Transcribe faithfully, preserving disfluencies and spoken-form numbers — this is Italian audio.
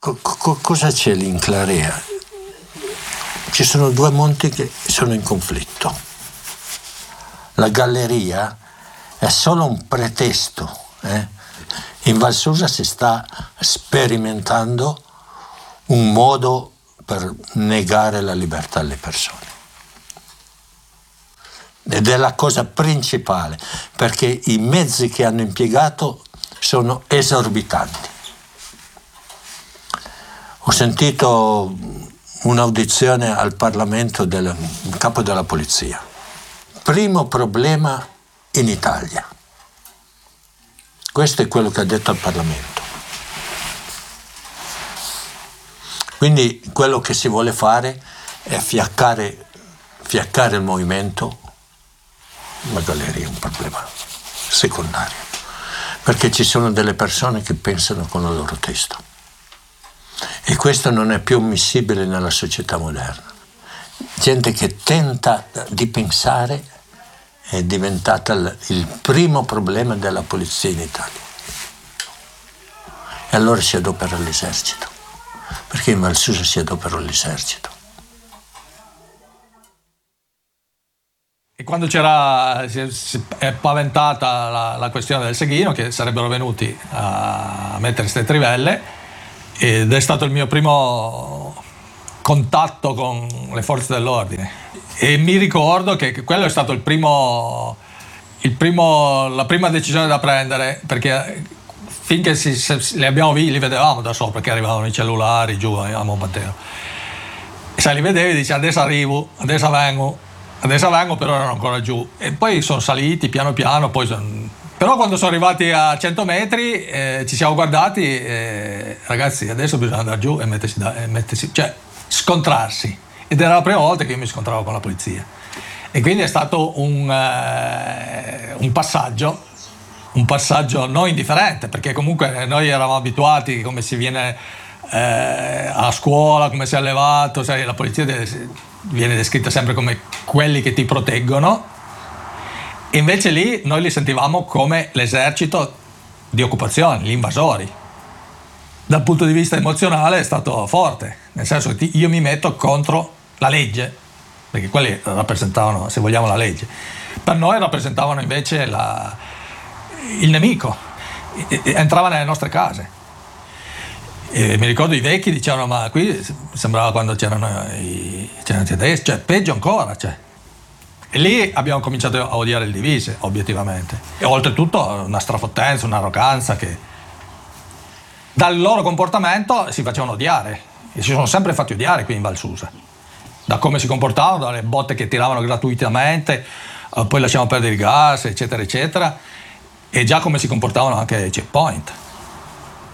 co- co- cosa c'è lì in Clarea? Ci sono due monti che sono in conflitto. La galleria è solo un pretesto. Eh? In Val Susa si sta sperimentando un modo per negare la libertà alle persone. Ed è la cosa principale, perché i mezzi che hanno impiegato sono esorbitanti. Ho sentito un'audizione al Parlamento del capo della polizia. Primo problema in Italia. Questo è quello che ha detto al Parlamento. Quindi quello che si vuole fare è fiaccare, fiaccare il movimento. La galleria è un problema secondario, perché ci sono delle persone che pensano con la loro testa e questo non è più ammissibile nella società moderna. Gente che tenta di pensare è diventata il primo problema della polizia in Italia, e allora si adopera l'esercito, perché in Val Susa si adopera l'esercito. E quando c'era, si, si è paventata la, la questione del Seghino, che sarebbero venuti a mettere queste trivelle, ed è stato il mio primo contatto con le forze dell'ordine. E mi ricordo che quello è stato il primo, il primo, la prima decisione da prendere, perché finché si, si, li abbiamo visti, li vedevamo da sopra, che arrivavano i cellulari giù a Monte. E se li vedevi dici adesso arrivo, adesso vengo. Adesso vengo, però erano ancora giù, e poi sono saliti piano piano, poi son... però quando sono arrivati a cento metri eh, ci siamo guardati e ragazzi adesso bisogna andare giù e mettersi, da, e mettersi, cioè scontrarsi, ed era la prima volta che io mi scontravo con la polizia, e quindi è stato un, eh, un passaggio un passaggio non indifferente, perché comunque noi eravamo abituati come si viene eh, a scuola, come si è allevato, sai, la polizia deve, viene descritta sempre come quelli che ti proteggono, e invece lì noi li sentivamo come l'esercito di occupazione, gli invasori. Dal punto di vista emozionale è stato forte, nel senso che io mi metto contro la legge, perché quelli rappresentavano, se vogliamo, la legge. Per noi rappresentavano invece la, il nemico, entrava nelle nostre case. E mi ricordo i vecchi dicevano ma qui sembrava quando c'erano i, c'erano i tedeschi, cioè peggio ancora, cioè. E lì abbiamo cominciato a odiare il divise, obiettivamente, e oltretutto una strafottenza, un'arroganza che dal loro comportamento si facevano odiare, e si sono sempre fatti odiare qui in Val Susa, da come si comportavano, dalle botte che tiravano gratuitamente, poi lasciavano perdere il gas, eccetera eccetera, e già come si comportavano anche ai checkpoint.